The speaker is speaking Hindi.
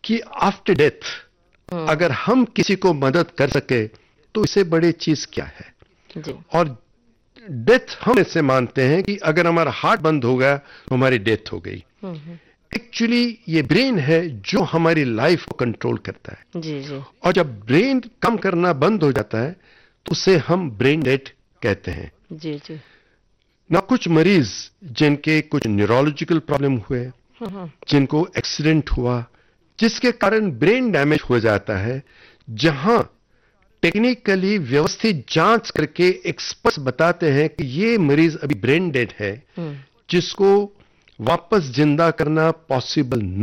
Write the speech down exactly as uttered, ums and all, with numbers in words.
कि आफ्टर डेथ हम्म। अगर हम किसी को मदद कर सके तो इससे बड़ी चीज क्या है। जी। और डेथ हम ऐसे मानते हैं कि अगर हमारा हार्ट बंद हो गया तो हमारी डेथ हो गई। हम्म हम्म। एक्चुअली ये ब्रेन है जो हमारी लाइफ को कंट्रोल करता है। जी जी। और जब ब्रेन काम करना बंद हो जाता है तो उसे हम ब्रेन डेड कहते हैं। जी जी। ना कुछ मरीज जिनके कुछ न्यूरोलॉजिकल प्रॉब्लम हुए, हम्म हम्म। जिनको एक्सीडेंट हुआ जिसके कारण ब्रेन डैमेज हो जाता है, जहां टेक्निकली व्यवस्थित जांच करके एक्सपर्ट्स बताते हैं कि ये मरीज अभी ब्रेन डेड है, हम्म। जिसको वापस जिंदा करना पॉसिबल